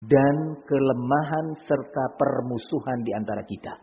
dan kelemahan serta permusuhan di antara kita.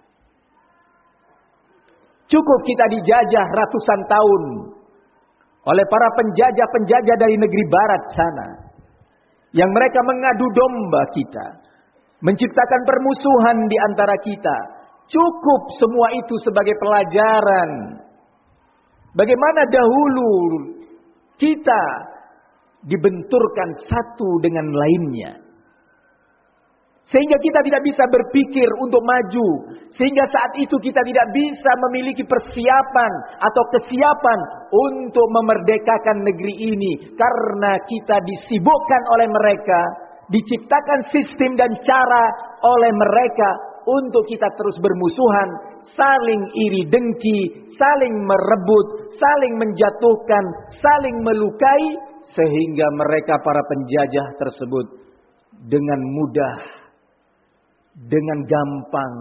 Cukup kita dijajah ratusan tahun oleh para penjajah-penjajah dari negeri barat sana, yang mereka mengadu domba kita, menciptakan permusuhan di antara kita. Cukup semua itu sebagai pelajaran bagaimana dahulu kita dibenturkan satu dengan lainnya, sehingga kita tidak bisa berpikir untuk maju. Sehingga saat itu kita tidak bisa memiliki persiapan atau kesiapan untuk memerdekakan negeri ini. Karena kita disibukkan oleh mereka, diciptakan sistem dan cara oleh mereka untuk kita terus bermusuhan, saling iri dengki, saling merebut, saling menjatuhkan, saling melukai. Sehingga mereka para penjajah tersebut dengan mudah, dengan gampang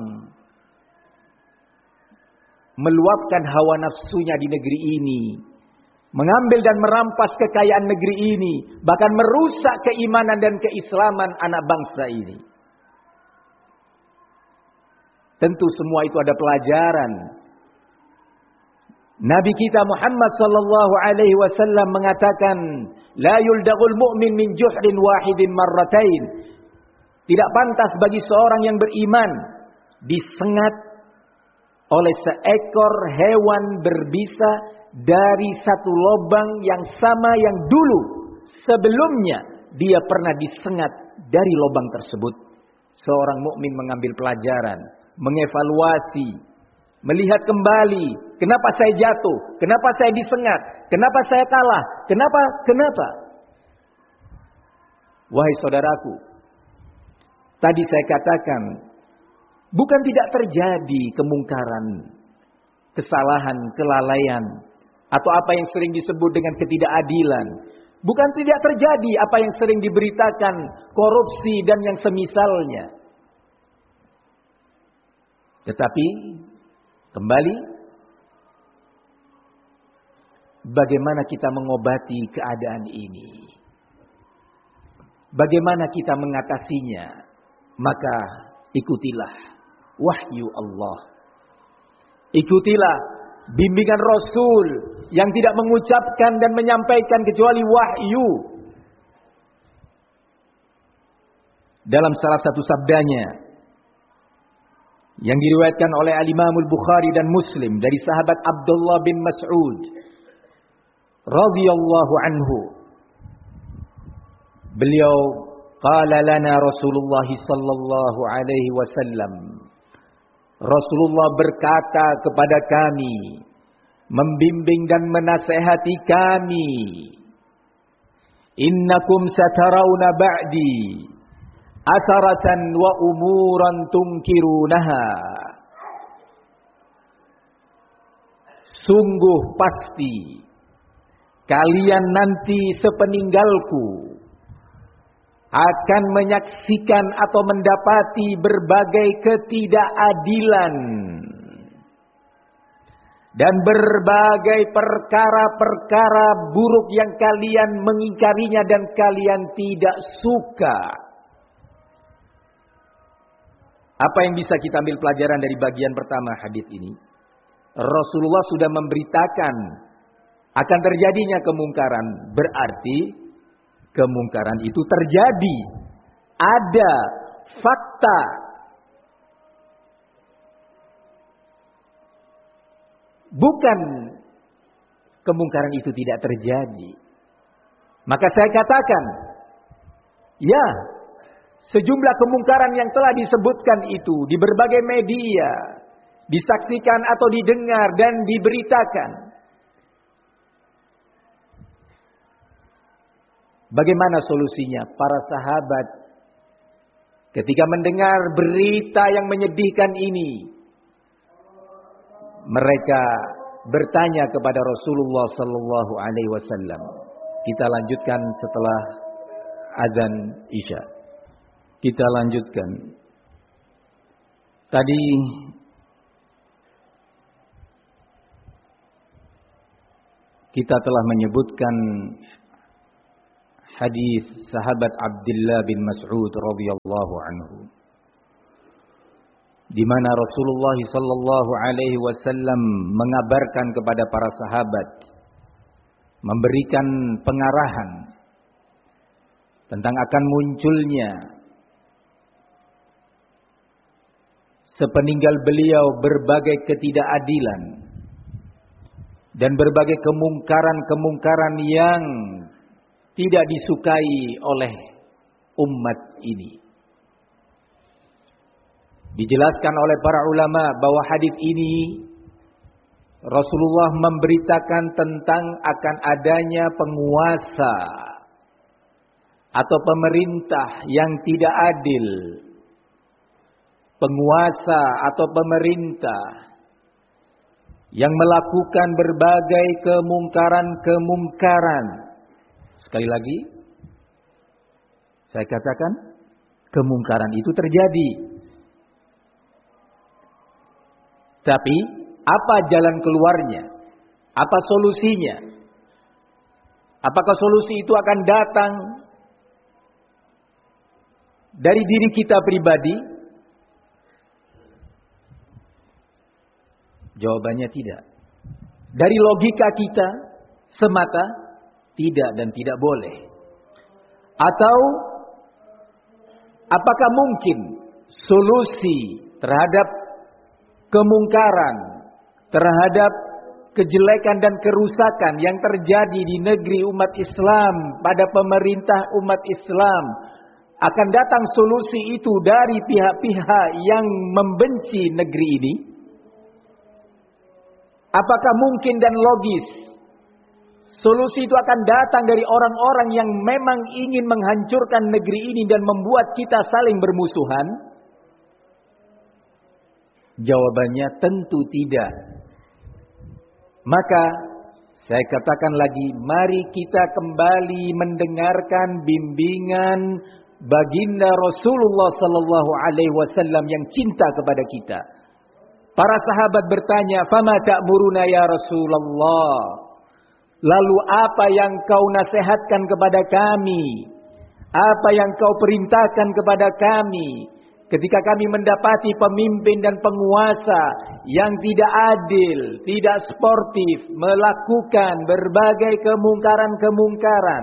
meluapkan hawa nafsunya di negeri ini, mengambil dan merampas kekayaan negeri ini, bahkan merusak keimanan dan keislaman anak bangsa ini. Tentu semua itu ada pelajaran. Nabi kita Muhammad sallallahu alaihi wasallam mengatakan, la yuldagul mu'min min juhdin wahidin marratain. Tidak pantas bagi seorang yang beriman disengat oleh seekor hewan berbisa dari satu lubang yang sama yang dulu sebelumnya dia pernah disengat dari lubang tersebut. Seorang mukmin mengambil pelajaran, mengevaluasi, melihat kembali, kenapa saya jatuh, kenapa saya disengat, kenapa saya kalah, kenapa? Wahai saudaraku, tadi saya katakan, bukan tidak terjadi kemungkaran, kesalahan, kelalaian, atau apa yang sering disebut dengan ketidakadilan. Bukan tidak terjadi apa yang sering diberitakan, korupsi dan yang semisalnya. Tetapi, kembali, bagaimana kita mengobati keadaan ini? Bagaimana kita mengatasinya? Maka ikutilah wahyu Allah. Ikutilah bimbingan Rasul yang tidak mengucapkan dan menyampaikan kecuali wahyu. Dalam salah satu sabdanya yang diriwayatkan oleh Al-Imam Al-Bukhari dan Muslim dari sahabat Abdullah bin Mas'ud radhiyallahu anhu, beliau qala lana Rasulullah sallallahu alaihi wasallam, Rasulullah berkata kepada kami, membimbing dan menasihati kami, innakum satarawna ba'di atharatan wa umuran tunkirunaha. Sungguh pasti kalian nanti sepeninggalku akan menyaksikan atau mendapati berbagai ketidakadilan dan berbagai perkara-perkara buruk yang kalian mengingkarinya dan kalian tidak suka. Apa yang bisa kita ambil pelajaran dari bagian pertama hadis ini? Rasulullah sudah memberitakan akan terjadinya kemungkaran. Berarti kemungkaran itu terjadi. Ada fakta. Bukan kemungkaran itu tidak terjadi. Maka saya katakan, ya, sejumlah kemungkaran yang telah disebutkan itu di berbagai media, disaksikan atau didengar dan diberitakan. Bagaimana solusinya? Para sahabat ketika mendengar berita yang menyedihkan ini, mereka bertanya kepada Rasulullah sallallahu alaihi wasallam. Kita lanjutkan setelah azan Isya. Kita lanjutkan. Tadi kita telah menyebutkan hadis sahabat Abdullah bin Mas'ud radhiyallahu anhu, di mana Rasulullah sallallahu alaihi wasallam mengabarkan kepada para sahabat, memberikan pengarahan tentang akan munculnya sepeninggal beliau berbagai ketidakadilan dan berbagai kemungkaran-kemungkaran yang tidak disukai oleh umat ini. Dijelaskan oleh para ulama bahwa hadis ini Rasulullah memberitakan tentang akan adanya penguasa atau pemerintah yang tidak adil. Penguasa atau pemerintah yang melakukan berbagai kemungkaran-kemungkaran. Sekali lagi, saya katakan kemungkaran itu terjadi. Tapi apa jalan keluarnya? Apa solusinya? Apakah solusi itu akan datang dari diri kita pribadi? Jawabannya tidak. Dari logika kita semata tidak dan tidak boleh. Atau apakah mungkin solusi terhadap kemungkaran, terhadap kejelekan dan kerusakan yang terjadi di negeri umat Islam, pada pemerintah umat Islam, akan datang solusi itu dari pihak-pihak yang membenci negeri ini? Apakah mungkin dan logis solusi itu akan datang dari orang-orang yang memang ingin menghancurkan negeri ini dan membuat kita saling bermusuhan? Jawabannya tentu tidak. Maka saya katakan lagi, mari kita kembali mendengarkan bimbingan baginda Rasulullah sallallahu alaihi wasallam yang cinta kepada kita. Para sahabat bertanya, "Fama ta'muruna ya Rasulullah?" Lalu apa yang kau nasihatkan kepada kami? Apa yang kau perintahkan kepada kami ketika kami mendapati pemimpin dan penguasa yang tidak adil, tidak sportif, melakukan berbagai kemungkaran-kemungkaran?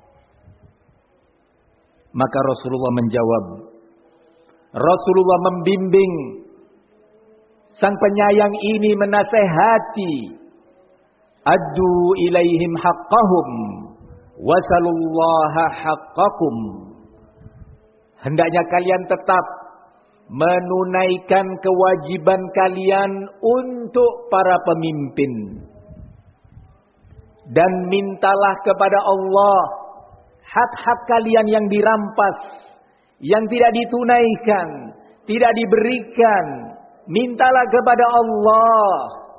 Maka Rasulullah menjawab. Rasulullah membimbing sang penyayang ini, menasehati, addu ilaihim haqqahum wasalullaha haqqakum. Hendaknya kalian tetap menunaikan kewajiban kalian untuk para pemimpin, dan mintalah kepada Allah hak-hak kalian yang dirampas, yang tidak ditunaikan, tidak diberikan. Mintalah kepada Allah.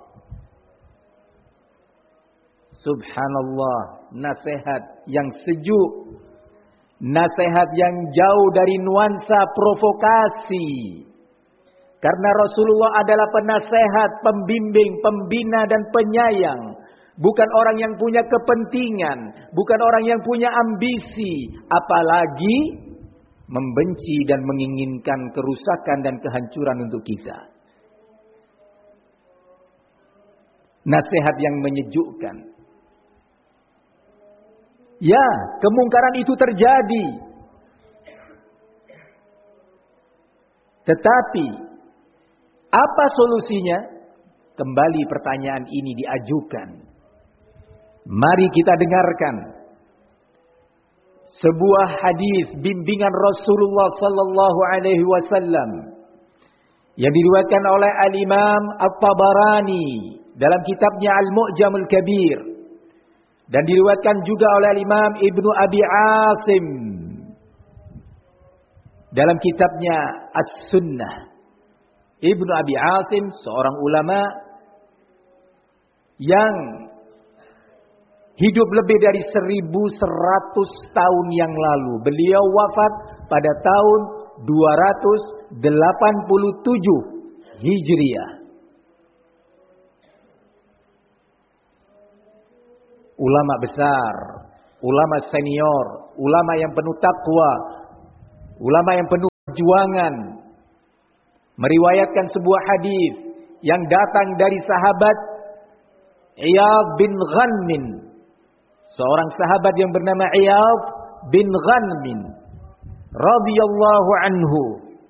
Subhanallah, nasihat yang sejuk, nasihat yang jauh dari nuansa provokasi. Karena Rasulullah adalah penasehat, pembimbing, pembina dan penyayang. Bukan orang yang punya kepentingan, bukan orang yang punya ambisi, apalagi membenci dan menginginkan kerusakan dan kehancuran untuk kita. Nasihat yang menyejukkan. Ya, kemungkaran itu terjadi. Tetapi apa solusinya? Kembali pertanyaan ini diajukan. Mari kita dengarkan sebuah hadis bimbingan Rasulullah sallallahu alaihi wasallam yang diriwayatkan oleh Al-Imam At-Tabarani dalam kitabnya Al-Mu'jamul Kabir, dan diriwayatkan juga oleh Al-Imam Ibnu Abi Asim dalam kitabnya As-Sunnah. Ibnu Abi Asim seorang ulama yang hidup lebih dari 1100 tahun yang lalu. Beliau wafat pada tahun 287 Hijriah. Ulama besar, ulama senior, ulama yang penuh takwa, ulama yang penuh perjuangan, meriwayatkan sebuah hadis yang datang dari sahabat Iyad bin Ghanmin, seorang sahabat yang bernama Iyad bin Ghanmin radhiyallahu anhu.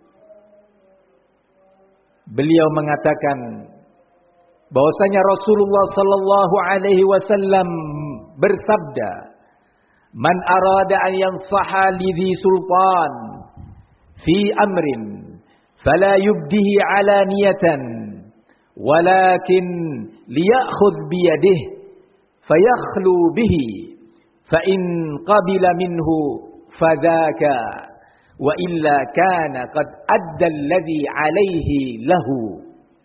Beliau mengatakan bahwasanya Rasulullah sallallahu alaihi wasallam bersabda, "Man arada an yansaha lidhi sultan fi amrin fala yubdihi alaniyatan walakin liyakhudh biyadihi fayakhlu bihi fa in qabila minhu fadhaka wa illa kana qad adda alladhi alaihi lahu."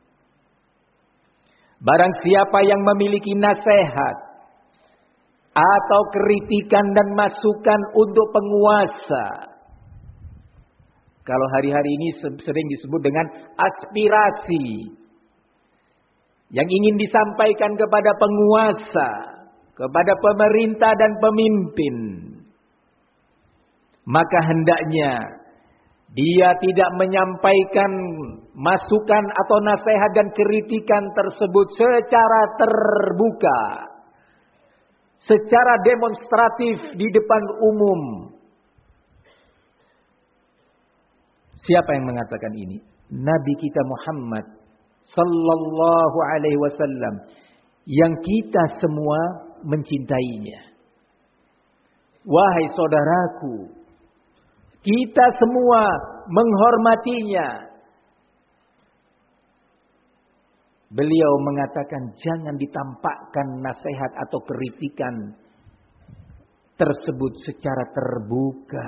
Barang siapa yang memiliki nasihat atau kritikan dan masukan untuk penguasa, kalau hari-hari ini sering disebut dengan aspirasi, yang ingin disampaikan kepada penguasa, kepada pemerintah dan pemimpin, maka hendaknya dia tidak menyampaikan masukan atau nasihat dan kritikan tersebut secara terbuka, secara demonstratif di depan umum. Siapa yang mengatakan ini? Nabi kita Muhammad sallallahu alaihi wasallam yang kita semua mencintainya. Wahai saudaraku, kita semua menghormatinya. Beliau mengatakan jangan ditampakkan nasihat atau kritikan tersebut secara terbuka.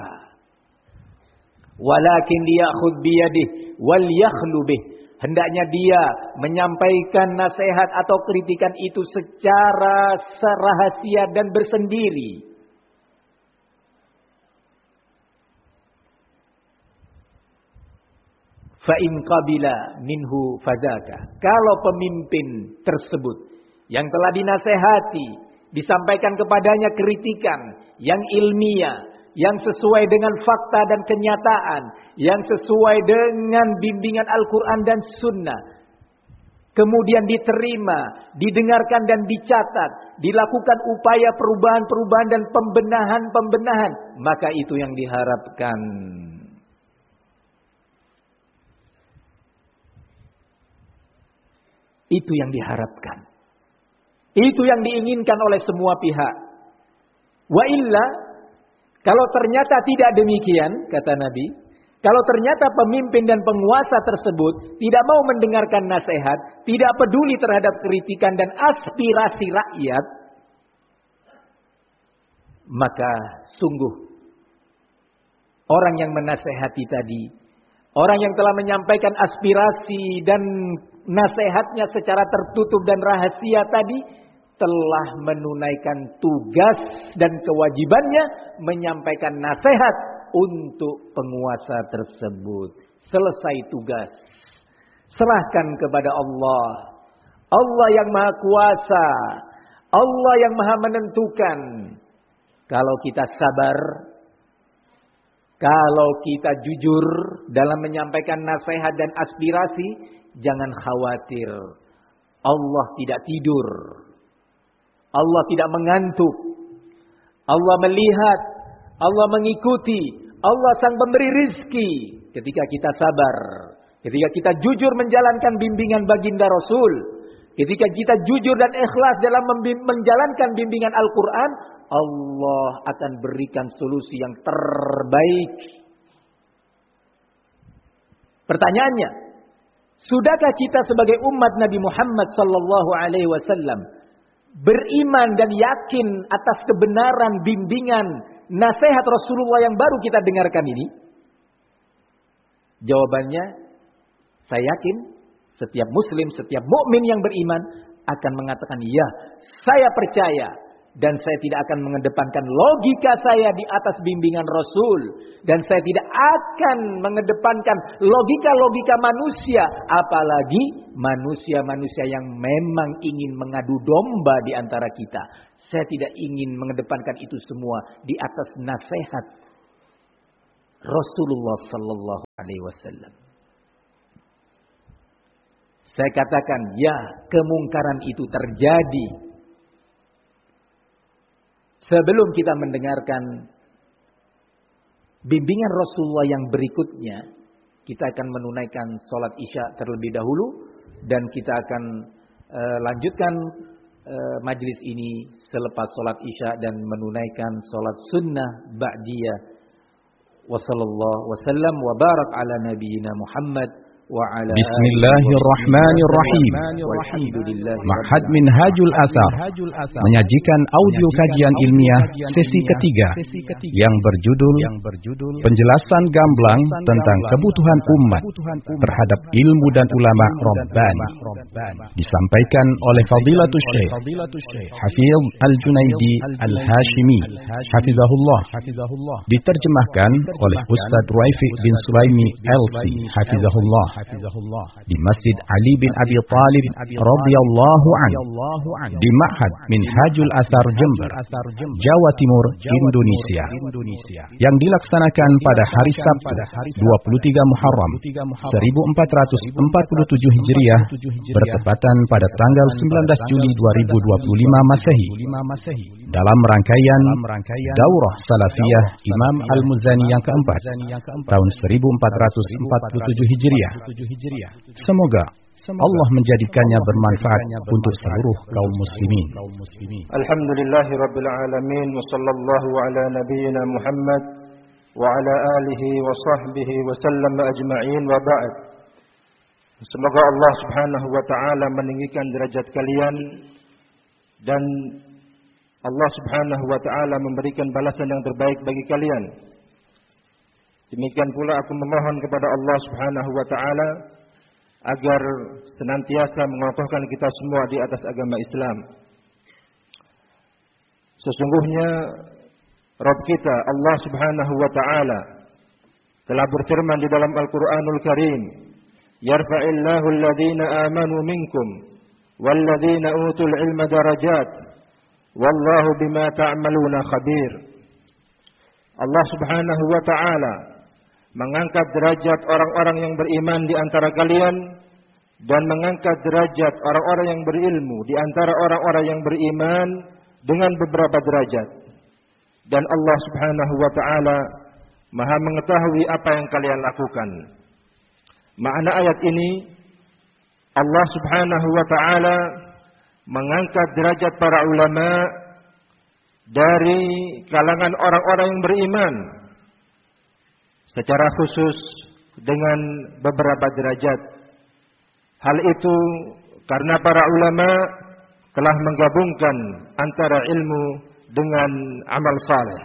Walakin liya'khudh biyadihi wal yakhlu bih. Hendaknya dia menyampaikan nasihat atau kritikan itu secara rahasia dan bersendiri. Fa in qabila minhu fadzaka. Kalau pemimpin tersebut yang telah dinasehati, disampaikan kepadanya kritikan yang ilmiah, yang sesuai dengan fakta dan kenyataan, yang sesuai dengan bimbingan Al-Quran dan Sunnah, kemudian diterima, didengarkan dan dicatat, dilakukan upaya perubahan-perubahan dan pembenahan-pembenahan, maka itu yang diharapkan. Itu yang diharapkan. Itu yang diinginkan oleh semua pihak. Wa illa, kalau ternyata tidak demikian, kata Nabi, kalau ternyata pemimpin dan penguasa tersebut tidak mau mendengarkan nasihat, tidak peduli terhadap kritikan dan aspirasi rakyat, maka sungguh orang yang menasehati tadi, orang yang telah menyampaikan aspirasi dan nasihatnya secara tertutup dan rahasia tadi, telah menunaikan tugas dan kewajibannya menyampaikan nasihat untuk penguasa tersebut. Selesai tugas, serahkan kepada Allah. Allah yang maha kuasa, Allah yang maha menentukan. Kalau kita sabar, kalau kita jujur dalam menyampaikan nasihat dan aspirasi, jangan khawatir. Allah tidak tidur. Allah tidak mengantuk. Allah melihat. Allah mengikuti. Allah sang pemberi rizki. Ketika kita sabar. Ketika kita jujur menjalankan bimbingan baginda Rasul. Ketika kita jujur dan ikhlas dalam menjalankan bimbingan Al-Quran. Allah akan berikan solusi yang terbaik. Pertanyaannya, sudahkah kita sebagai umat Nabi Muhammad sallallahu alaihi wasallam beriman dan yakin atas kebenaran bimbingan nasihat Rasulullah yang baru kita dengarkan ini? Jawabannya, saya yakin setiap muslim, setiap mukmin yang beriman akan mengatakan, ya, saya percaya Dan saya tidak akan mengedepankan logika saya di atas bimbingan Rasul. Dan saya tidak akan mengedepankan logika-logika manusia. Apalagi manusia-manusia yang memang ingin mengadu domba di antara kita. Saya tidak ingin mengedepankan itu semua di atas nasihat Rasulullah sallallahu alaihi wasallam. Saya katakan, ya, kemungkaran itu terjadi. Sebelum kita mendengarkan bimbingan Rasulullah yang berikutnya, kita akan menunaikan sholat isya terlebih dahulu. Dan kita akan lanjutkan majlis ini selepas sholat isya dan menunaikan sholat sunnah ba'diyah. Wa sallallahu wa sallam wa barak ala nabiyyina Muhammad. Bismillahirrahmanirrahim. Ma'had Minhajul Athar menyajikan audio kajian ilmiah sesi ketiga yang berjudul Penjelasan Gamblang tentang Kebutuhan Umat terhadap Ilmu dan Ulama Rabbani, disampaikan oleh Fadilatul Syekh Hafidz Al-Junaidi Al-Hashimi hafizahullah, diterjemahkan oleh Ustaz Raifi bin Sulaimi LC hafizahullah di Masjid Ali bin Abi Thalib radhiyallahu anhu di Ma'had Minhajul Athar Jember, Jawa Timur, Indonesia, yang dilaksanakan pada hari Sabtu 23 Muharram 1447 Hijriah bertepatan pada tanggal 19 Juli 2025 Masehi, dalam rangkaian Daurah Salafiyah Imam Al-Muzani yang keempat tahun 1447 Hijriah. Semoga Allah menjadikannya bermanfaat untuk seluruh kaum muslimin. Alhamdulillahirabbil alamin wa sallallahu ala nabiyyina Muhammad wa ala alihi wa sahbihi wa sallam ajma'in wa ba'd. Semoga Allah Subhanahu wa taala meninggikan derajat kalian dan Allah Subhanahu wa taala memberikan balasan yang terbaik bagi kalian. Demikian pula aku memohon kepada Allah Subhanahu wa taala agar senantiasa mengokohkan kita semua di atas agama Islam. Sesungguhnya Rabb kita Allah Subhanahu wa taala telah berfirman di dalam Al-Qur'anul Karim, "Yarfa'illahu alladhina amanu minkum walladhina utul ilma darajat, wallahu bima ta'maluna khabir." Allah Subhanahu wa taala mengangkat derajat orang-orang yang beriman di antara kalian dan mengangkat derajat orang-orang yang berilmu di antara orang-orang yang beriman dengan beberapa derajat. Dan Allah Subhanahu wa taala Maha mengetahui apa yang kalian lakukan. Makna ayat ini, Allah Subhanahu wa taala mengangkat derajat para ulama dari kalangan orang-orang yang beriman secara khusus dengan beberapa derajat. Hal itu karena para ulama telah menggabungkan antara ilmu dengan amal saleh.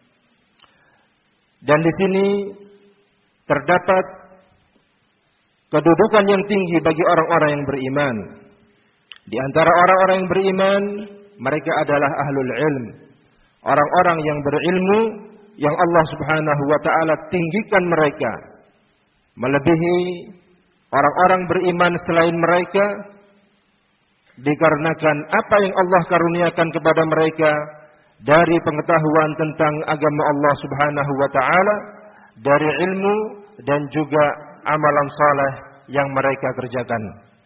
Dan di sini terdapat kedudukan yang tinggi bagi orang-orang yang beriman. Di antara orang-orang yang beriman, mereka adalah ahlul ilm. Orang-orang yang berilmu yang Allah Subhanahu wa taala tinggikan mereka melebihi orang-orang beriman selain mereka dikarenakan apa yang Allah karuniakan kepada mereka dari pengetahuan tentang agama Allah Subhanahu wa taala, dari ilmu dan juga amalan saleh yang mereka kerjakan.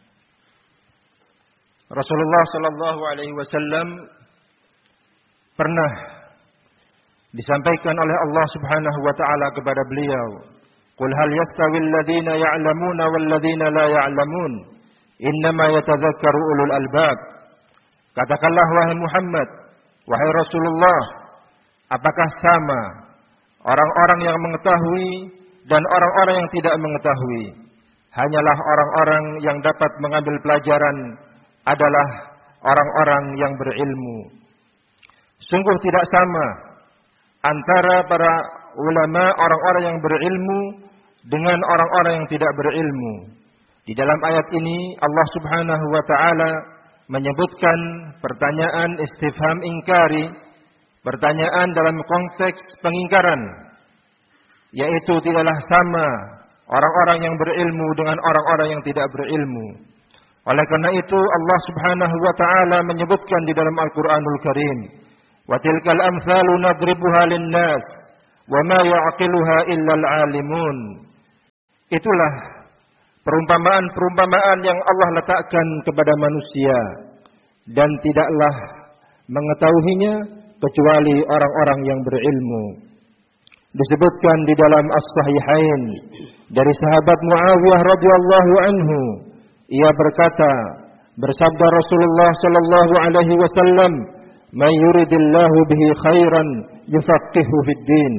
Rasulullah sallallahu alaihi wasallam pernah disampaikan oleh Allah Subhanahu wa taala kepada beliau, "Qul hal yastawi alladziina ya'lamuuna wal ladziina la ya'lamuun, innama yatadzakkaru ulul albab." Katakanlah wahai Muhammad, wahai Rasulullah, apakah sama orang-orang yang mengetahui dan orang-orang yang tidak mengetahui? Hanyalah orang-orang yang dapat mengambil pelajaran adalah orang-orang yang berilmu. Sungguh tidak sama antara para ulama orang-orang yang berilmu dengan orang-orang yang tidak berilmu. Di dalam ayat ini Allah Subhanahu wa taala menyebutkan pertanyaan istifham ingkari, pertanyaan dalam konteks pengingkaran, yaitu tidaklah sama orang-orang yang berilmu dengan orang-orang yang tidak berilmu. Oleh karena itu Allah Subhanahu wa taala menyebutkan di dalam Al-Qur'anul Karim, "Wa tilkal amsalu nadribuha lin-nas wa ma ya'qiluha illa al-'alimun." Itulah perumpamaan-perumpamaan yang Allah letakkan kepada manusia dan tidaklah mengetahuinya kecuali orang-orang yang berilmu. Disebutkan di dalam As-Sahihain dari sahabat Muawiyah radhiyallahu anhu, ia berkata, bersabda Rasulullah sallallahu alaihi wasallam, "May yuridillahu bihi khairan yufaqihuhu fid din."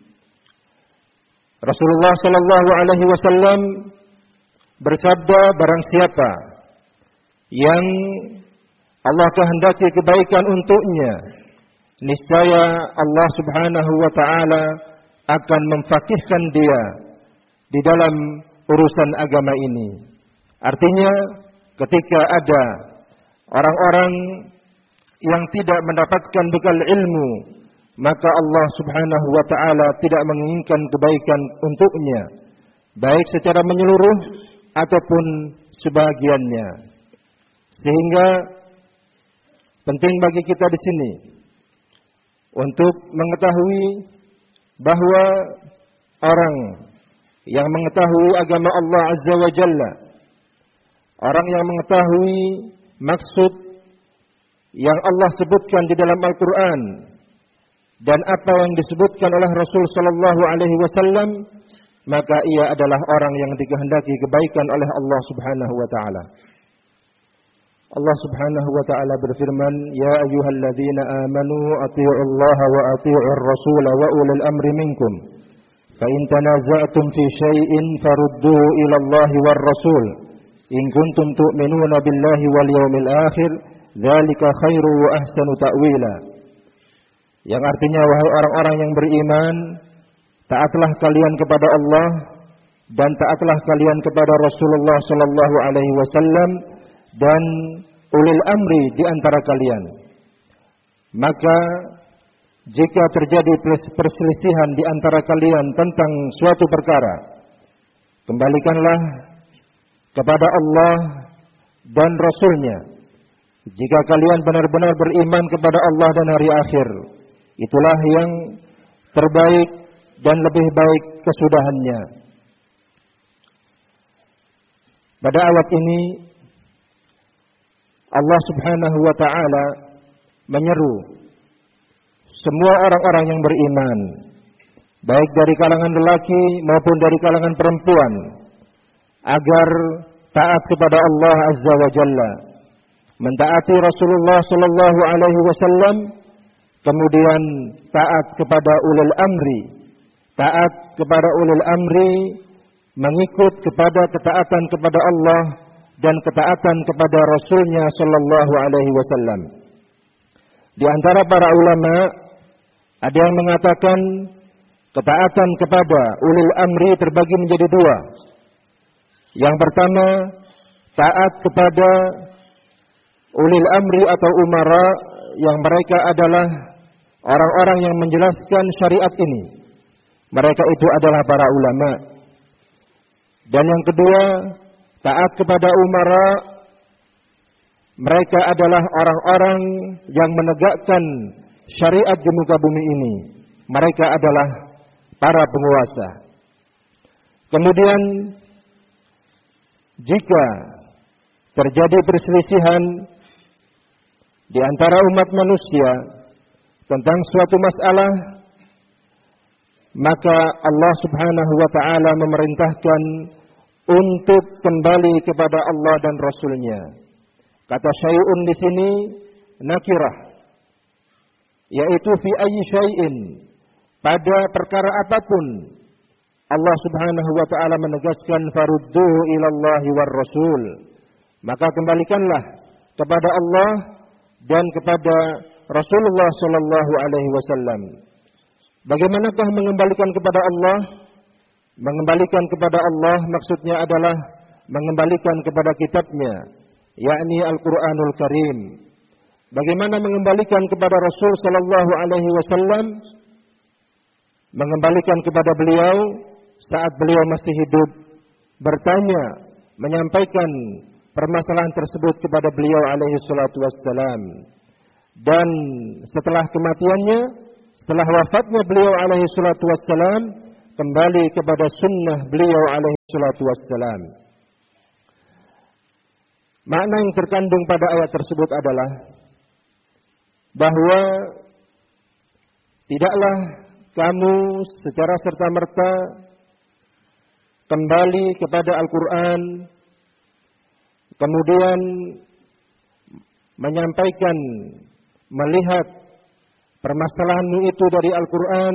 Rasulullah sallallahu alaihi wasallam bersabda, barang siapa yang Allah kehendaki kebaikan untuknya, niscaya Allah Subhanahu wa taala akan memfaqihkan dia di dalam urusan agama ini. Artinya, ketika ada orang-orang yang tidak mendapatkan bekal ilmu, maka Allah Subhanahu wa taala tidak menginginkan kebaikan untuknya, baik secara menyeluruh ataupun sebagiannya. Sehingga penting bagi kita di sini untuk mengetahui bahwa orang yang mengetahui agama Allah Azza wa Jalla, orang yang mengetahui maksud yang Allah sebutkan di dalam Al-Quran dan apa yang disebutkan oleh Rasul sallallahu alaihi wasallam, maka ia adalah orang yang dikehendaki kebaikan oleh Allah Subhanahu wa taala. Allah Subhanahu wa taala berfirman, "Ya ayyuhalladzina amanu atti'ullaha wa atti'ur rasul wa ulil amri minkum. Fa in tanaza'tum fi syai'in farudduhu ila Allahi war rasul. In kuntum tu'minuna billahi wal yawmil akhir, dzalika khairu wa ahsanu ta'wila." Yang artinya, wahai orang-orang yang beriman, taatlah kalian kepada Allah dan taatlah kalian kepada Rasulullah sallallahu alaihi wasallam dan ulil amri di antara kalian. Maka jika terjadi perselisihan di antara kalian tentang suatu perkara, kembalikanlah kepada Allah dan Rasul-Nya. Jika kalian benar-benar beriman kepada Allah dan hari akhir, itulah yang terbaik dan lebih baik kesudahannya. Pada ayat ini Allah Subhanahu wa taala menyeru semua orang-orang yang beriman, baik dari kalangan lelaki maupun dari kalangan perempuan, agar taat kepada Allah Azza wa Jalla, mentaati Rasulullah sallallahu alaihi wasallam, kemudian taat kepada ulil amri. Taat kepada ulil amri mengikut kepada ketaatan kepada Allah dan ketaatan kepada Rasul-Nya sallallahu alaihi wasallam. Di antara para ulama ada yang mengatakan ketaatan kepada ulil amri terbagi menjadi dua. Yang pertama, taat kepada ulil amri atau umara yang mereka adalah orang-orang yang menjelaskan syariat ini. Mereka itu adalah para ulama. Dan yang kedua, taat kepada umara, mereka adalah orang-orang yang menegakkan syariat di muka bumi ini. Mereka adalah para penguasa. Kemudian jika terjadi perselisihan di antara umat manusia tentang suatu masalah, maka Allah Subhanahu wa taala memerintahkan untuk kembali kepada Allah dan Rasul-Nya. Kata syai'un di sini nakirah, yaitu fi ayyi syai'in, pada perkara apapun Allah Subhanahu wa taala menegaskan farudduhu ilallahi war rasul. Maka kembalikanlah kepada Allah dan kepada Rasulullah sallallahu alaihi wasallam. Bagaimanakah mengembalikan kepada Allah? Mengembalikan kepada Allah maksudnya adalah mengembalikan kepada kitabnya, yakni Al-Qur'anul Karim. Bagaimana mengembalikan kepada Rasul sallallahu alaihi wasallam, mengembalikan kepada beliau saat beliau masih hidup, bertanya, menyampaikan permasalahan tersebut kepada beliau alaihi salatu wassalam. Dan setelah kematiannya, setelah wafatnya beliau alaihi salatu wassalam, kembali kepada sunnah beliau alaihi salatu wassalam. Makna yang terkandung pada ayat tersebut adalah bahwa tidaklah kamu secara serta-merta kembali kepada Al-Quran, kemudian menyampaikan, melihat permasalahanmu itu dari Al-Quran,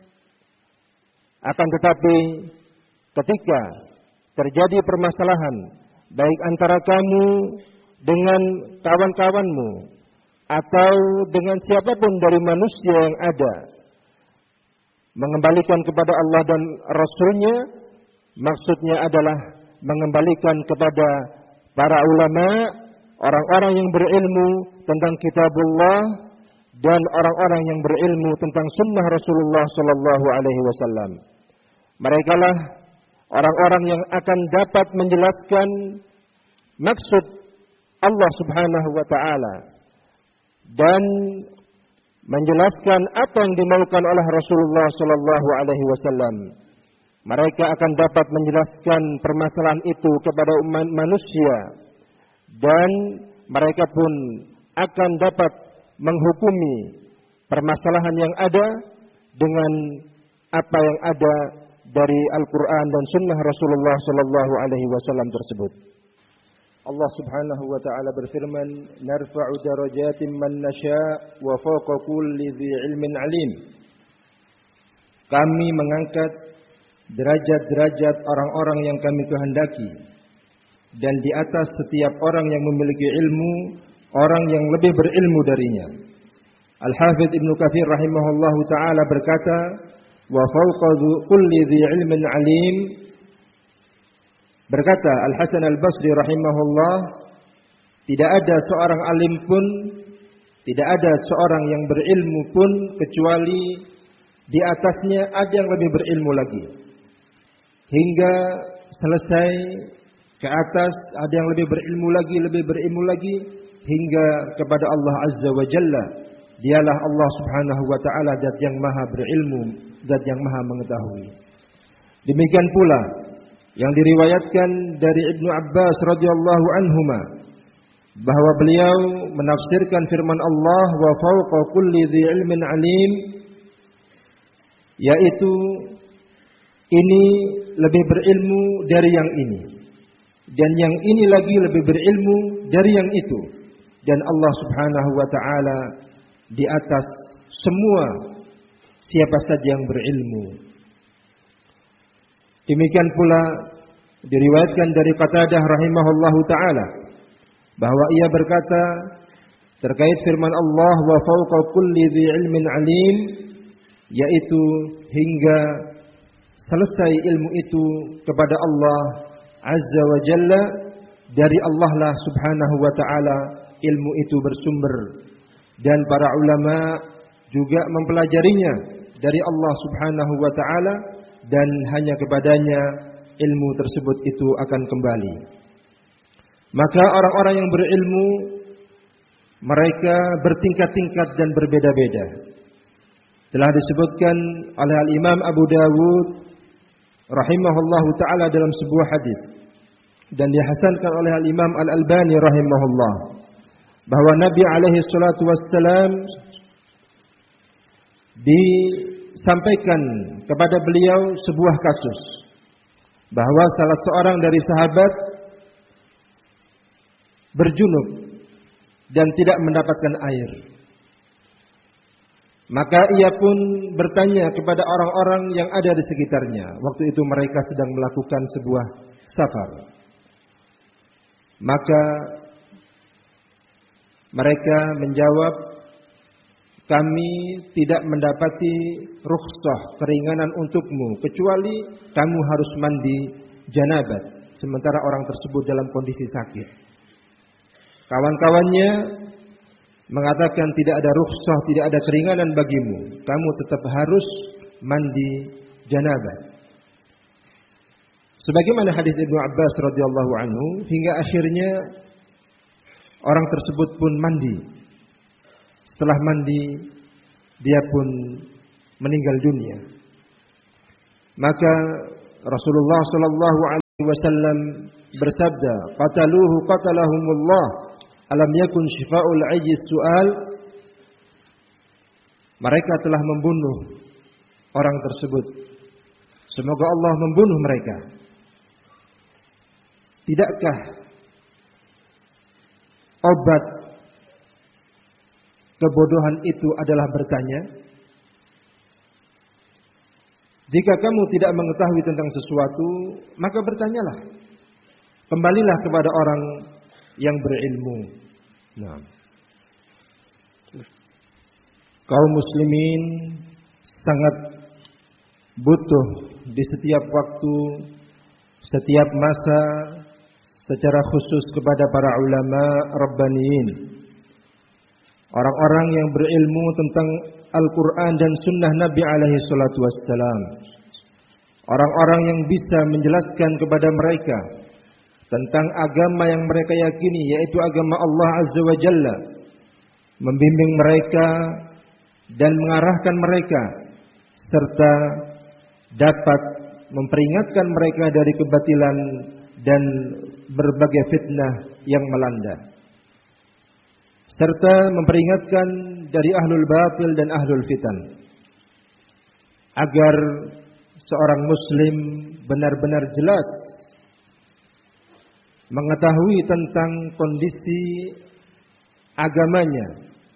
akan tetapi ketika terjadi permasalahan baik antara kamu dengan kawan-kawanmu atau dengan siapapun dari manusia yang ada, mengembalikan kepada Allah dan Rasul-Nya, maksudnya adalah mengembalikan kepada para ulama, orang-orang yang berilmu tentang kitabullah dan orang-orang yang berilmu tentang sunnah Rasulullah sallallahu alaihi wasallam. Merekalah orang-orang yang akan dapat menjelaskan maksud Allah Subhanahu wa taala dan menjelaskan apa yang dimaukan oleh Rasulullah sallallahu alaihi wasallam. Mereka akan dapat menjelaskan permasalahan itu kepada umat manusia dan mereka pun akan dapat menghukumi permasalahan yang ada dengan apa yang ada dari Al-Quran dan Sunnah Rasulullah sallallahu alaihi wasallam tersebut. Allah Subhanahu wa taala berfirman, "Narfa'u darajatin man nasha' wa fawqa kulli dzi 'ilmin 'alim." Kami mengangkat derajat-derajat orang-orang yang kami kehendaki, dan di atas setiap orang yang memiliki ilmu, orang yang lebih berilmu darinya. Al-Hafidz Ibnu Katsir rahimahullahu taala berkata, "Wa fawqa kulli dzi 'ilmin 'alim." Berkata Al-Hasan Al-Basri rahimahullah, tidak ada seorang alim pun, tidak ada seorang yang berilmu pun kecuali di atasnya ada yang lebih berilmu lagi. Hingga selesai ke atas ada yang lebih berilmu lagi hingga kepada Allah Azza wa Jalla. Dialah Allah Subhanahu wa taala zat yang maha berilmu, zat yang maha mengetahui. Demikian pula yang diriwayatkan dari Ibnu Abbas radhiyallahu anhuma bahwa beliau menafsirkan firman Allah wa fawqa kulli dzi ilmin alim, yaitu ini lebih berilmu dari yang ini dan yang ini lagi lebih berilmu dari yang itu, dan Allah Subhanahu wa taala di atas semua siapa saja yang berilmu. Demikian pula diriwayatkan dari Qatadah rahimahullahu taala bahwa ia berkata terkait firman Allah wa fawqa kulli dzi ilmin alim, yaitu hingga selesai ilmu itu kepada Allah Azza wa Jalla, dari Allah lah Subhanahu wa taala ilmu itu bersumber, dan para ulama juga mempelajarinya dari Allah Subhanahu wa taala, dan hanya kepadanya ilmu tersebut itu akan kembali. Maka orang-orang yang berilmu mereka bertingkat-tingkat dan berbeda-beda. Telah disebutkan oleh Al-Imam Abu Dawud rahimahullahu taala dalam sebuah hadis, dan dihasankan oleh Al-Imam Al-Albani rahimahullah, bahwa Nabi alaihi salatu wassalam disampaikan kepada beliau sebuah kasus bahwa salah seorang dari sahabat berjunub dan tidak mendapatkan air. Maka ia pun bertanya kepada orang-orang yang ada di sekitarnya. Waktu itu mereka sedang melakukan sebuah safar. Maka mereka menjawab, kami tidak mendapati rukhsah, keringanan untukmu, kecuali kamu harus mandi janabat, sementara orang tersebut dalam kondisi sakit. Kawan-kawannya mengatakan tidak ada rukhsah, tidak ada keringanan bagimu. Kamu tetap harus mandi janabah. Sebagaimana hadis Ibnu Abbas radhiyallahu anhu, hingga akhirnya orang tersebut pun mandi. Setelah mandi, dia pun meninggal dunia. Maka Rasulullah sallallahu alaihi wasallam bersabda, "Qataluhu qatalahumullah, alam yakun syifa'ul 'ayyi su'al." Mereka telah membunuh orang tersebut. Semoga Allah membunuh mereka. Tidakkah obat kebodohan itu adalah bertanya? Jika kamu tidak mengetahui tentang sesuatu, maka bertanyalah. Kembalilah kepada orang yang berilmu. Nah, kaum muslimin sangat butuh di setiap waktu, setiap masa, secara khusus kepada para ulama rabbaniyin, orang-orang yang berilmu tentang Al-Quran dan Sunnah Nabi alaihi salatu wassalam, orang-orang yang bisa menjelaskan kepada mereka tentang agama yang mereka yakini, yaitu agama Allah Azza wa Jalla, membimbing mereka dan mengarahkan mereka, serta dapat memperingatkan mereka dari kebatilan dan berbagai fitnah yang melanda, serta memperingatkan dari ahlul batil dan ahlul fitan, agar seorang muslim benar-benar jelas mengetahui tentang kondisi agamanya,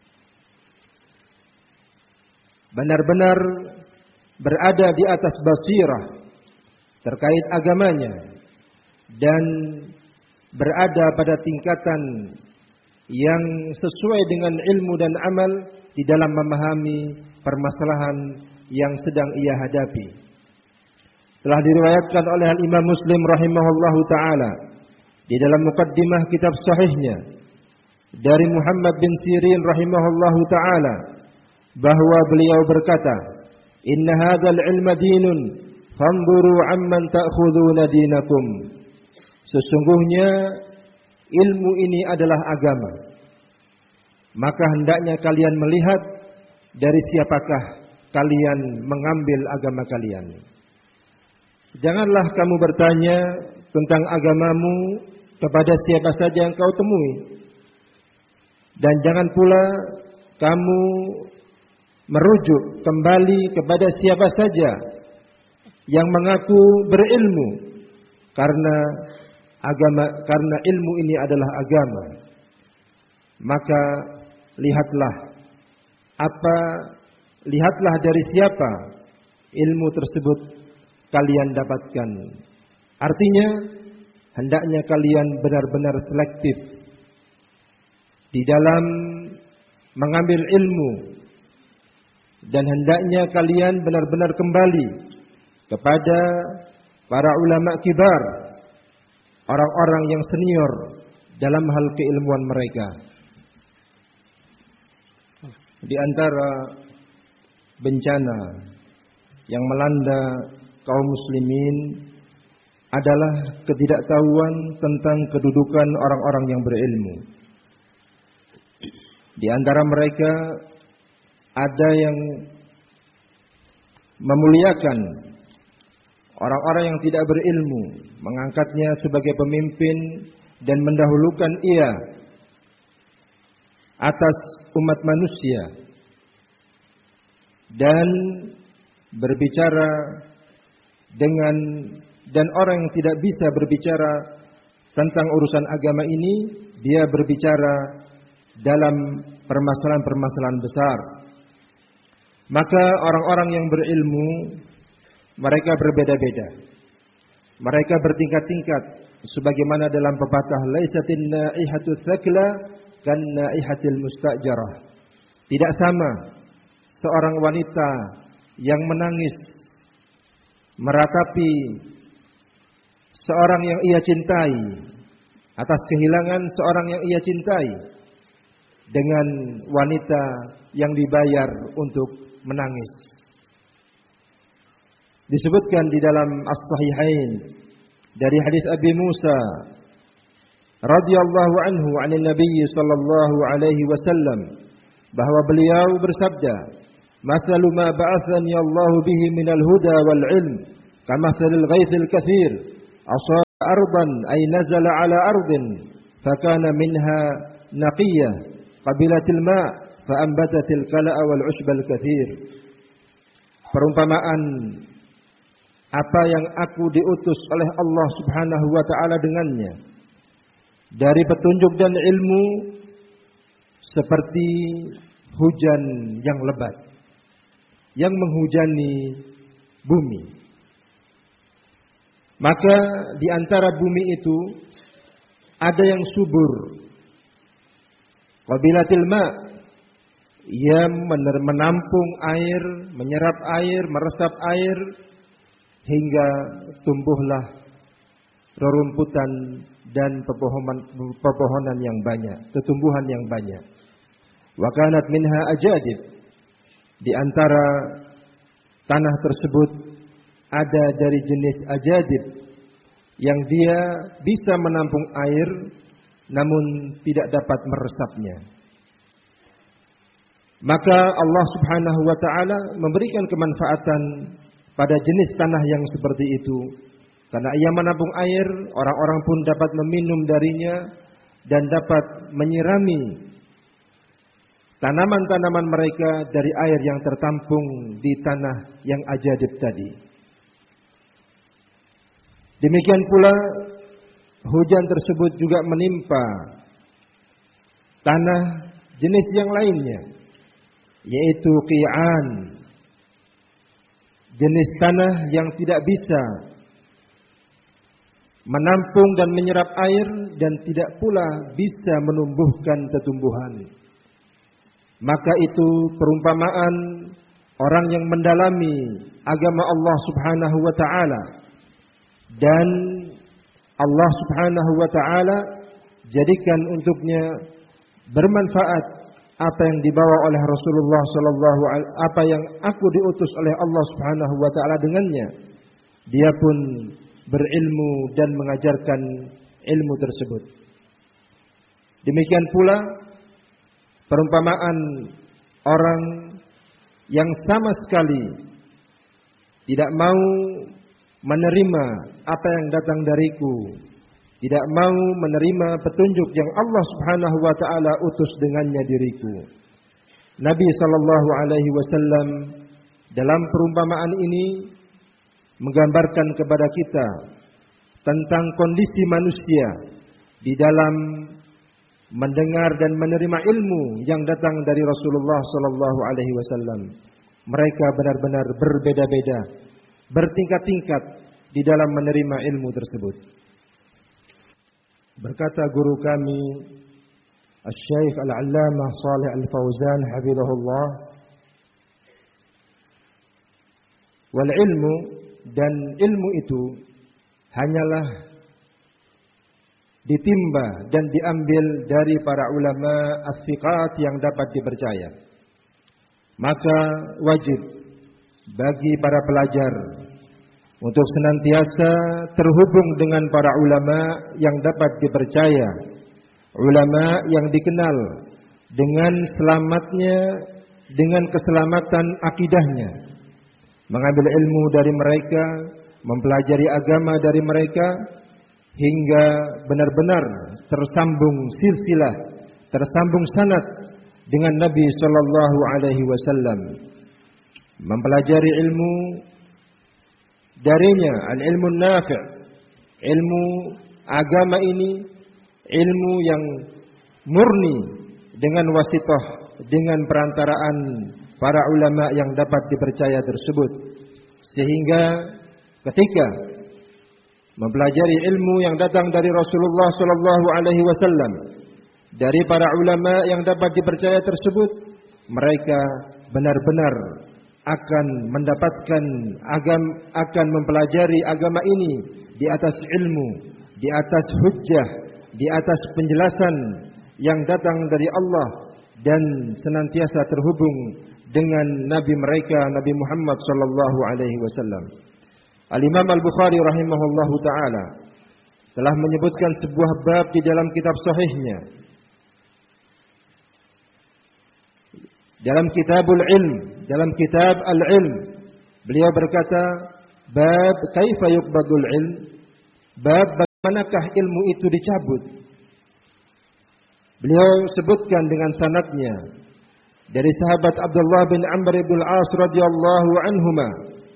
benar-benar berada di atas basirah terkait agamanya, dan berada pada tingkatan yang sesuai dengan ilmu dan amal di dalam memahami permasalahan yang sedang ia hadapi. Telah diriwayatkan oleh Imam Muslim rahimahullahu taala di dalam muqaddimah kitab sahihnya dari Muhammad bin Sirin rahimahullahu taala bahwa beliau berkata, "Inna hadzal ilma dinun, fanzuru amman ta'khuduna dinakum." Sesungguhnya ilmu ini adalah agama. Maka hendaknya kalian melihat dari siapakah kalian mengambil agama kalian. Janganlah kamu bertanya tentang agamamu kepada siapa saja yang kau temui. Dan jangan pula kamu merujuk kembali kepada siapa saja yang mengaku berilmu, karena ilmu ini adalah agama. Maka lihatlah dari siapa ilmu tersebut kalian dapatkan. Artinya hendaknya kalian benar-benar selektif di dalam mengambil ilmu, dan hendaknya kalian benar-benar kembali kepada para ulama kibar, orang-orang yang senior dalam hal keilmuan mereka. Di antara bencana yang melanda kaum muslimin adalah ketidaktahuan tentang kedudukan orang-orang yang berilmu. Di antara mereka ada yang memuliakan orang-orang yang tidak berilmu, mengangkatnya sebagai pemimpin dan mendahulukan ia atas umat manusia, dan berbicara dan orang yang tidak bisa berbicara tentang urusan agama ini, dia berbicara dalam permasalahan-permasalahan besar. Maka orang-orang yang berilmu, mereka berbeda-beda, mereka bertingkat-tingkat, sebagaimana dalam pepatah, laisatin naihatu tsakla kan naihatil mustajarah. Tidak sama seorang wanita yang menangis meratapi seorang yang ia cintai atas kehilangan seorang yang ia cintai dengan wanita yang dibayar untuk menangis. Disebutkan di dalam As-Sahihain dari hadis Abi Musa radhiyallahu anhu 'anil Nabi sallallahu alaihi wasallam bahwa beliau bersabda, "Mathalu ma ba'athani Allah bihi minal huda wal 'ilm, kamathalil ghaithil katsir, asaba ardan ay nazala 'ala ardin, fakana minha naqiyyah, qabilatil ma' fa anbatatil kala'a wal 'ushbal katsir." Perumpamaan apa yang aku diutus oleh Allah Subhanahu wa taala dengannya dari petunjuk dan ilmu seperti hujan yang lebat yang menghujani bumi. Maka di antara bumi itu ada yang subur, qabilatil ma', ia menampung air, menyerap air, meresap air hingga tumbuhlah rerumputan dan pepohonan yang banyak, tumbuhan yang banyak. Wa kanat minha ajadib, di antara tanah tersebut ada dari jenis ajadib yang dia bisa menampung air namun tidak dapat meresapnya. Maka Allah Subhanahu wa taala memberikan kemanfaatan pada jenis tanah yang seperti itu. Karena ia menampung air, orang-orang pun dapat meminum darinya dan dapat menyirami tanaman-tanaman mereka dari air yang tertampung di tanah yang ajadib tadi. Demikian pula hujan tersebut juga menimpa tanah jenis yang lainnya, yaitu qi'an, jenis tanah yang tidak bisa menampung dan menyerap air dan tidak pula bisa menumbuhkan tumbuhan. Maka itu perumpamaan orang yang mendalami agama Allah Subhanahu wa taala, dan Allah Subhanahu wa taala jadikan untuknya bermanfaat apa yang dibawa oleh Rasulullah sallallahu alaihi, apa yang aku diutus oleh Allah Subhanahu wa taala dengannya. Dia pun berilmu dan mengajarkan ilmu tersebut. Demikian pula perumpamaan orang yang sama sekali tidak mau menerima apa yang datang dariku, tidak mau menerima petunjuk yang Allah Subhanahu wa taala utus dengannya diriku. Nabi sallallahu alaihi wasallam dalam perumpamaan ini menggambarkan kepada kita tentang kondisi manusia di dalam mendengar dan menerima ilmu yang datang dari Rasulullah sallallahu alaihi wasallam. Mereka benar-benar berbeda-beda, bertingkat-tingkat di dalam menerima ilmu tersebut. Berkata guru kami Asy-Syaikh Al-Allamah Shalih Al-Fauzan hafizahullah, wal ilmu, dan ilmu itu hanyalah ditimba dan diambil dari para ulama as-siqat yang dapat dipercaya. Maka wajib bagi para pelajar untuk senantiasa terhubung dengan para ulama yang dapat dipercaya, ulama yang dikenal dengan selamatnya, dengan keselamatan akidahnya, mengambil ilmu dari mereka, mempelajari agama dari mereka, hingga benar-benar tersambung silsilah, tersambung sanad dengan Nabi sallallahu alaihi wasallam. Mempelajari ilmu darinya, al-ilmu nafi', ilmu agama ini, ilmu yang murni dengan wasithah, dengan perantaraan para ulama yang dapat dipercaya tersebut. Sehingga ketika mempelajari ilmu yang datang dari Rasulullah sallallahu alaihi wasallam, dari para ulama yang dapat dipercaya tersebut, mereka benar-benar akan mendapatkan akan mempelajari agama ini di atas ilmu, di atas hujjah, di atas penjelasan yang datang dari Allah dan senantiasa terhubung dengan Nabi mereka, Nabi Muhammad sallallahu alaihi wasallam. Al-Imam Al-Bukhari rahimahullahu taala telah menyebutkan sebuah bab di dalam kitab sahihnya. Dalam Kitabul Ilm, dalam kitab Al-Ilm, beliau berkata, bab kaifa yuqbadul ilm, bab bagaimanakah ilmu itu dicabut. Beliau sebutkan dengan sanadnya dari sahabat Abdullah bin Amr bin Al-As radhiyallahu anhuma.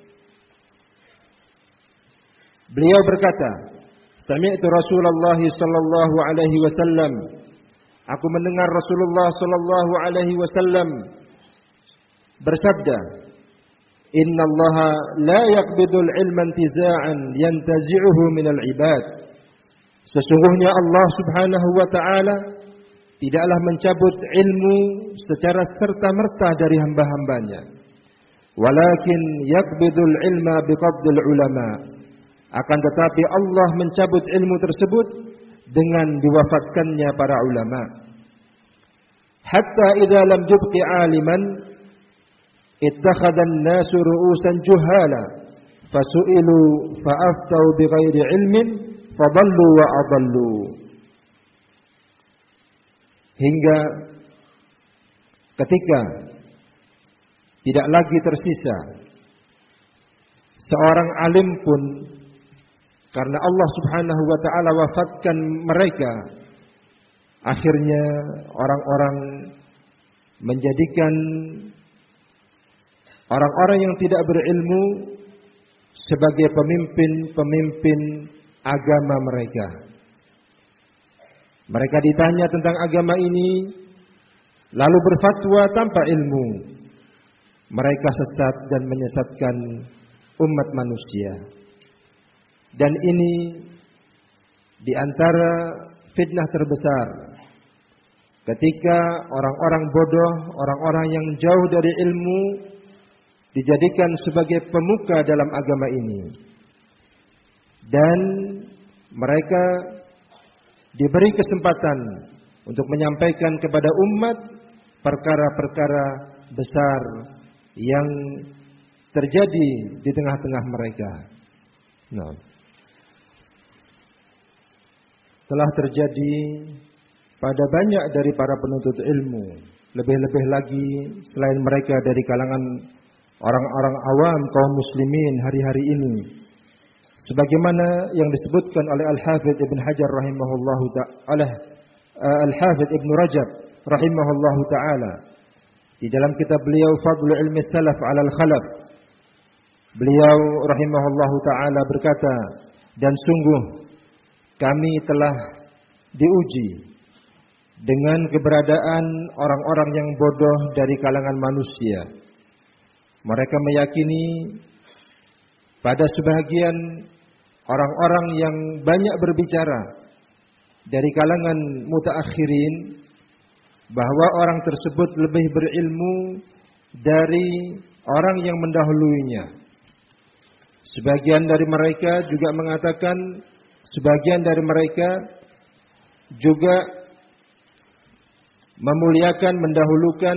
Beliau berkata, sami'tu Rasulullah sallallahu alaihi wasallam, aku mendengar Rasulullah sallallahu alaihi wasallam bersabda, inna Allah la yaqbidul ilma intiza'an yantazi'uhu minal ibad. Sesungguhnya Allah subhanahu wa ta'ala tidaklah mencabut ilmu secara serta-merta dari hamba-hambanya. Walakin yaqbidul ilma biqabdil ulama. Akan tetapi Allah mencabut ilmu tersebut dengan diwafatkannya para ulama. Hatta idza lam yubqi 'aliman ittakhadha an-nasu ru'usan juhala fasu'ilu fa'aftau bighairi ilmin fadallu wa adallu. Hingga ketika tidak lagi tersisa seorang alim pun, karena Allah subhanahu wa ta'ala wafatkan mereka, akhirnya orang-orang menjadikan orang-orang yang tidak berilmu sebagai pemimpin-pemimpin agama mereka. Mereka ditanya tentang agama ini, lalu berfatwa tanpa ilmu. Mereka sesat dan menyesatkan umat manusia. Dan ini di antara fitnah terbesar. Ketika orang-orang bodoh, orang-orang yang jauh dari ilmu dijadikan sebagai pemuka dalam agama ini. Dan mereka diberi kesempatan untuk menyampaikan kepada umat perkara-perkara besar yang terjadi di tengah-tengah mereka. Nah, telah terjadi pada banyak dari para penuntut ilmu, lebih-lebih lagi selain mereka dari kalangan orang-orang awam kaum muslimin hari-hari ini. Sebagaimana yang disebutkan oleh Al-Hafidz Ibn Hajar rahimahullahu ta'ala, Al-Hafidz Ibn Rajab rahimahullahu ta'ala, di dalam kitab beliau Fadlu Ilmi Salaf 'ala Al-Khalaf, beliau rahimahullahu ta'ala berkata, dan sungguh kami telah diuji dengan keberadaan orang-orang yang bodoh dari kalangan manusia. Mereka meyakini pada sebahagian orang-orang yang banyak berbicara dari kalangan mutaakhirin bahwa orang tersebut lebih berilmu dari orang yang mendahulunya. Sebagian dari mereka juga mengatakan, sebagian dari mereka juga memuliakan, mendahulukan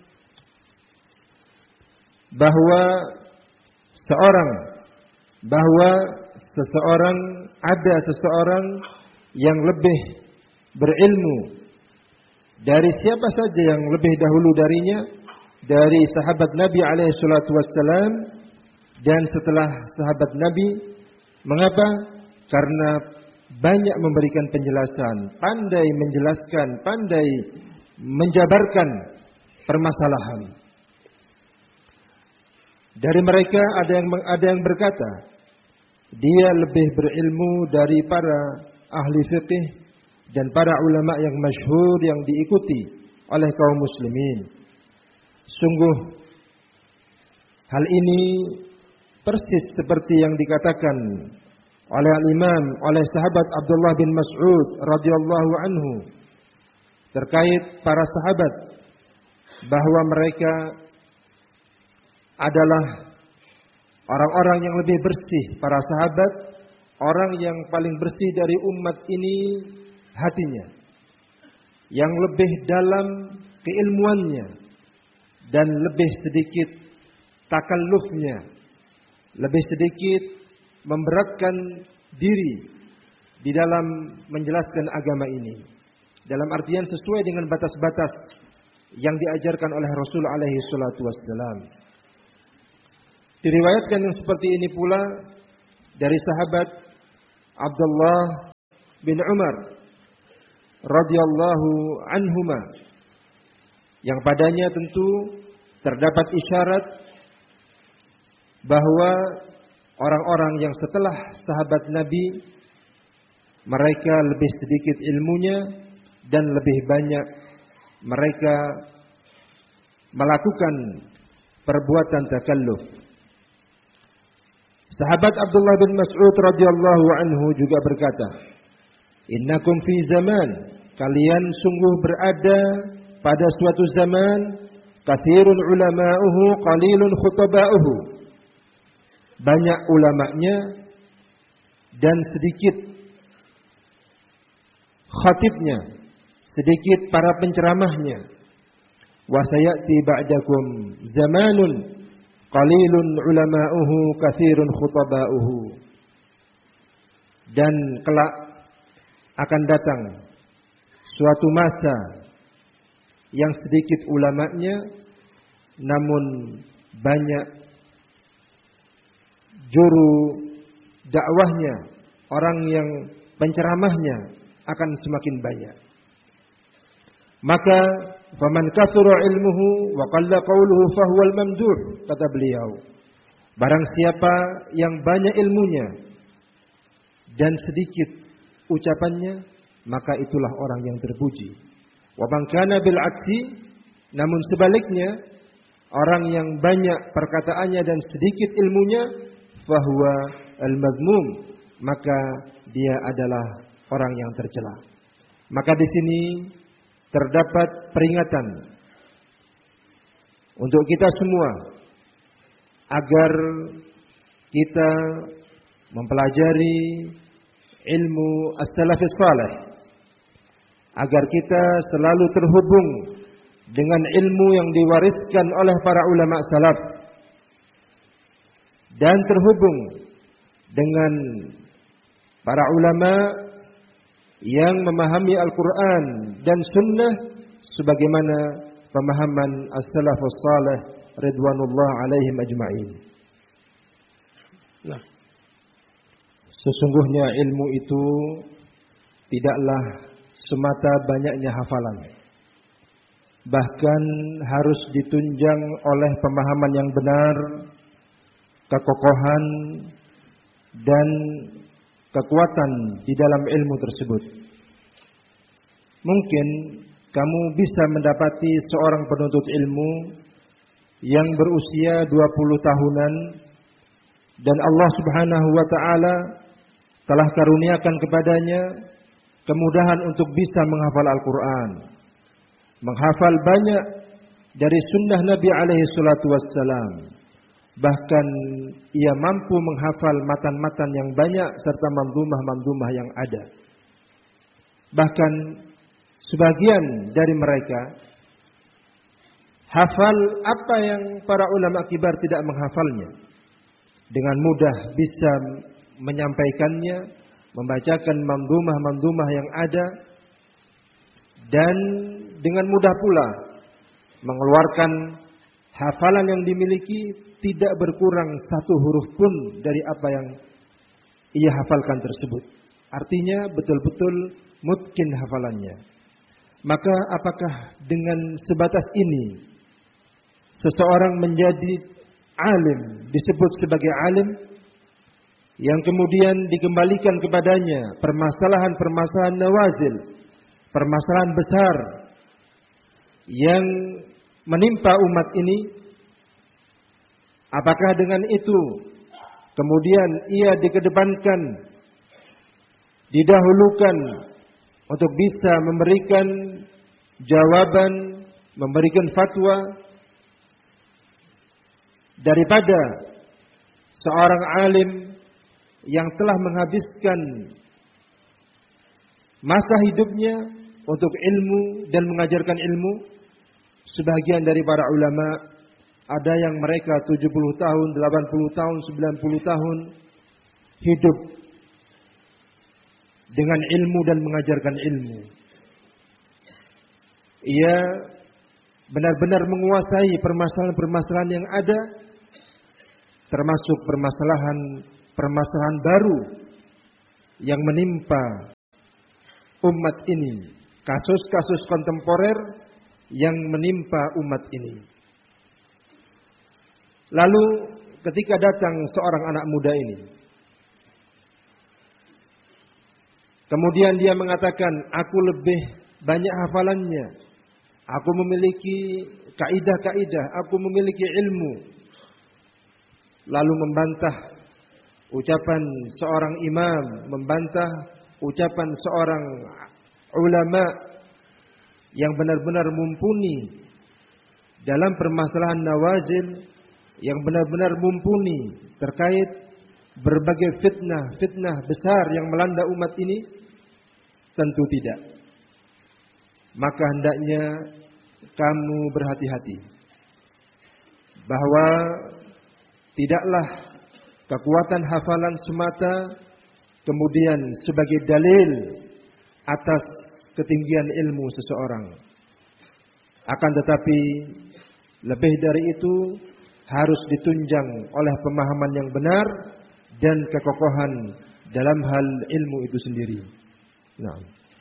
bahwa ada seseorang yang lebih berilmu dari siapa saja yang lebih dahulu darinya, dari sahabat Nabi alaihi salatu wassalam dan setelah sahabat Nabi. Mengapa? Karena banyak memberikan penjelasan, pandai menjelaskan, pandai menjabarkan permasalahan. Dari mereka ada yang berkata, dia lebih berilmu dari para ahli fiqih dan para ulama yang masyhur yang diikuti oleh kaum muslimin. Sungguh hal ini persis seperti yang dikatakan oleh al-Imam, oleh sahabat Abdullah bin Mas'ud radhiyallahu anhu terkait para sahabat, bahwa mereka adalah orang-orang yang lebih bersih. Para sahabat, orang yang paling bersih dari umat ini hatinya, yang lebih dalam keilmuannya, dan lebih sedikit takallufnya, lebih sedikit memberatkan diri di dalam menjelaskan agama ini, dalam artian sesuai dengan batas-batas yang diajarkan oleh Rasul alaihi salatu wassalam. Diriwayatkan yang seperti ini pula dari sahabat Abdullah bin Umar radhiyallahu anhuma, yang padanya tentu terdapat isyarat bahwa orang-orang yang setelah sahabat Nabi, mereka lebih sedikit ilmunya dan lebih banyak mereka melakukan perbuatan takalluf. Sahabat Abdullah bin Mas'ud radhiyallahu anhu juga berkata, "Innakum fi zaman, kalian sungguh berada pada suatu zaman, katsirun ulama'uhu qalilun khutaba'uhu." Banyak ulamanya dan sedikit khatibnya, sedikit para penceramahnya. Wa sayati ba'dakum zamanun qalilun ulama'uhu katsirun khutaba'uhu. Dan kelak akan datang suatu masa yang sedikit ulamanya namun banyak juru dakwahnya, orang yang penceramahnya akan semakin banyak. Maka faman kathura ilmuhu wa qalla qawluhu fahuwal mamduh, kata beliau. Barang siapa yang banyak ilmunya dan sedikit ucapannya, maka itulah orang yang terpuji. Wa man kana bil aksi, namun sebaliknya orang yang banyak perkataannya dan sedikit ilmunya, fahuwa al-mazmum, maka dia adalah orang yang tercela. Maka di sini terdapat peringatan untuk kita semua agar kita mempelajari ilmu as-salafus salih, agar kita selalu terhubung dengan ilmu yang diwariskan oleh para ulama salaf dan terhubung dengan para ulama yang memahami Al-Quran dan Sunnah sebagaimana pemahaman as-salafus salih ridwanullah alaihim ajma'in. Nah, sesungguhnya ilmu itu tidaklah semata banyaknya hafalan, bahkan harus ditunjang oleh pemahaman yang benar, kekokohan dan kekuatan di dalam ilmu tersebut. Mungkin kamu bisa mendapati seorang penuntut ilmu yang berusia 20 tahunan dan Allah Subhanahu wa taala telah karuniakan kepadanya kemudahan untuk bisa menghafal Al-Quran, menghafal banyak dari sunnah Nabi alaihi salatu wassalam. Bahkan ia mampu menghafal matan-matan yang banyak serta mandumah-mandumah yang ada. Bahkan sebagian dari mereka hafal apa yang para ulama kibar tidak menghafalnya. Dengan mudah bisa menyampaikannya, membacakan mandumah-mandumah yang ada, dan dengan mudah pula mengeluarkan hafalan yang dimiliki tidak berkurang satu huruf pun dari apa yang ia hafalkan tersebut. Artinya betul-betul mungkin hafalannya. Maka apakah dengan sebatas ini seseorang menjadi alim, disebut sebagai alim, yang kemudian dikembalikan kepadanya permasalahan-permasalahan nawazil, permasalahan besar yang menimpa umat ini? Apakah dengan itu kemudian ia dikedepankan, didahulukan untuk bisa memberikan jawaban, memberikan fatwa daripada seorang alim yang telah menghabiskan masa hidupnya untuk ilmu dan mengajarkan ilmu. Sebagian dari para ulama ada yang mereka 70 tahun, 80 tahun, 90 tahun hidup dengan ilmu dan mengajarkan ilmu. Ia benar-benar menguasai permasalahan-permasalahan yang ada, termasuk permasalahan baru yang menimpa umat ini, kasus-kasus kontemporer yang menimpa umat ini. Lalu ketika datang seorang anak muda ini, kemudian dia mengatakan, aku lebih banyak hafalannya, aku memiliki kaidah-kaidah, aku memiliki ilmu. Lalu membantah ucapan seorang imam, membantah ucapan seorang ulama yang benar-benar mumpuni dalam permasalahan nawazil, yang benar-benar mumpuni terkait berbagai fitnah besar yang melanda umat ini. Tentu tidak. Maka hendaknya kamu berhati-hati bahwa tidaklah kekuatan hafalan semata kemudian sebagai dalil atas ketinggian ilmu seseorang. Akan tetapi lebih dari itu harus ditunjang oleh pemahaman yang benar dan kekokohan dalam hal ilmu itu sendiri. Nah.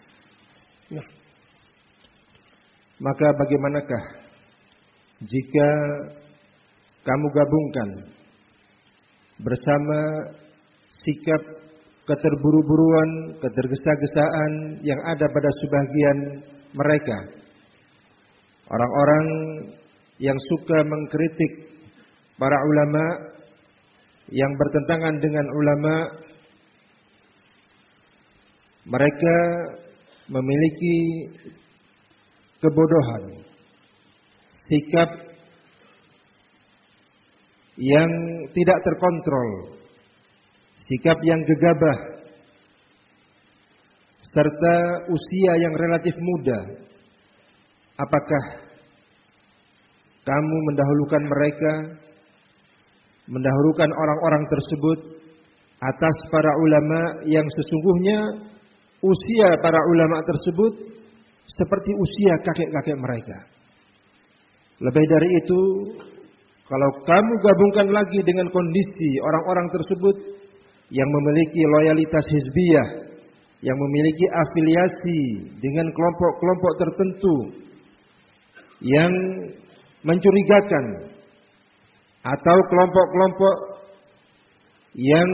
Maka bagaimanakah jika kamu gabungkan bersama sikap keterburu-buruan, ketergesa-gesaan yang ada pada sebagian mereka, orang-orang yang suka mengkritik para ulama, yang bertentangan dengan ulama. Mereka memiliki kebodohan, sikap yang tidak terkontrol, sikap yang gegabah, serta usia yang relatif muda. Apakah kamu mendahulukan mereka, mendahulukan orang-orang tersebut atas para ulama yang sesungguhnya usia para ulama tersebut seperti usia kakek-kakek mereka? Lebih dari itu, kalau kamu gabungkan lagi dengan kondisi orang-orang tersebut yang memiliki loyalitas hizbiyah, yang memiliki afiliasi dengan kelompok-kelompok tertentu yang mencurigakan, atau kelompok-kelompok yang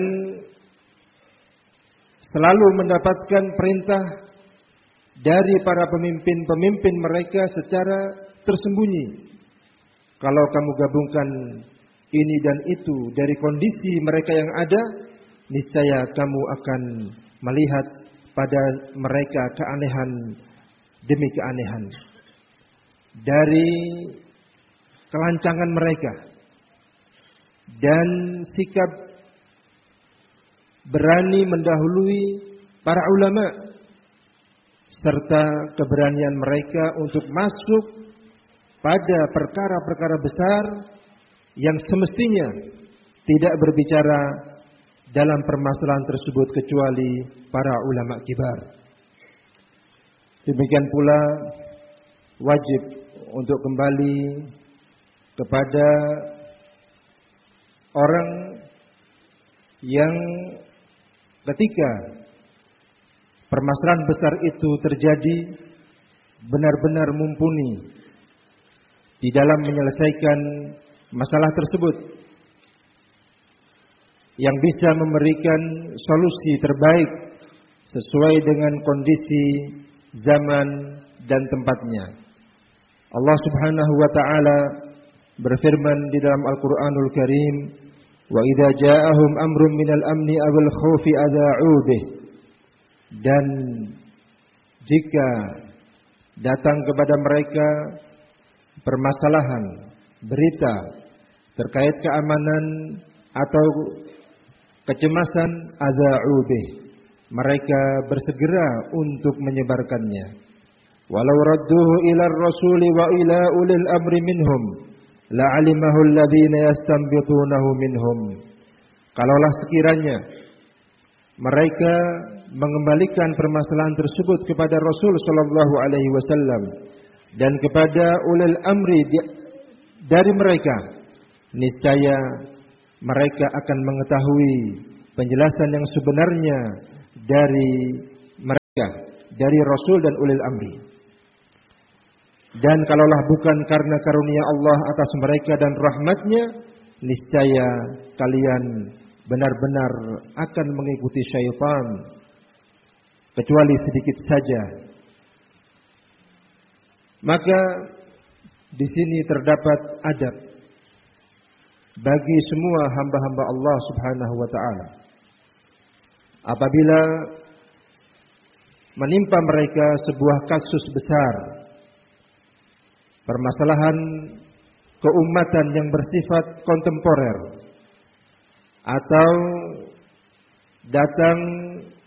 selalu mendapatkan perintah dari para pemimpin-pemimpin mereka secara tersembunyi. Kalau kamu gabungkan ini dan itu dari kondisi mereka yang ada, niscaya kamu akan melihat pada mereka keanehan demi keanehan. Dari kelancangan mereka dan sikap berani mendahului para ulama, serta keberanian mereka untuk masuk pada perkara-perkara besar yang semestinya tidak berbicara dalam permasalahan tersebut kecuali para ulama kibar. Demikian pula wajib untuk kembali kepada orang yang ketika permasalahan besar itu terjadi benar-benar mumpuni di dalam menyelesaikan masalah tersebut, yang bisa memberikan solusi terbaik sesuai dengan kondisi zaman dan tempatnya. Allah Subhanahu wa taala berfirman di dalam Al-Qur'anul Karim, "Wa idza ja'ahum amrun minal amni awil khaufi adza'u bih." Dan jika datang kepada mereka permasalahan, berita terkait keamanan atau kecemasan, adza'u bih, mereka bersegera untuk menyebarkannya. Walau radduhu ila ar-rasuli wa ila ulil amri minhum la'alimahu alladhina yastanbitunahu minhum. Kalaulah sekiranya mereka mengembalikan permasalahan tersebut kepada Rasul sallallahu alaihi wasallam dan kepada ulil amri dari mereka, niscaya mereka akan mengetahui penjelasan yang sebenarnya dari mereka, dari Rasul dan ulil amri. Dan kalaulah bukan karena karunia Allah atas mereka dan rahmatnya, niscaya kalian benar-benar akan mengikuti syaitan, kecuali sedikit saja. Maka di sini terdapat adab bagi semua hamba-hamba Allah Subhanahu wa taala. Apabila menimpa mereka sebuah kasus besar, permasalahan keumatan yang bersifat kontemporer, atau datang